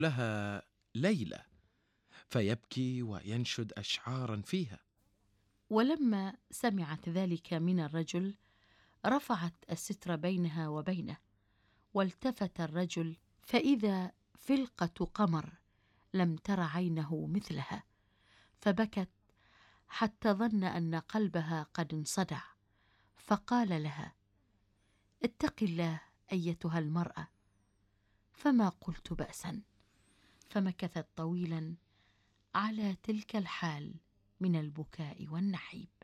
لها ليلى، فيبكي وينشد أشعارا فيها. ولما سمعت ذلك من الرجل رفعت الستر بينها وبينه، والتفت الرجل فإذا فلقة قمر لم تر عينه مثلها، فبكت حتى ظن أن قلبها قد انصدع، فقال لها: اتق الله أيتها المرأة. فما قلت بأسا، فمكثت طويلا على تلك الحال من البكاء والنحيب.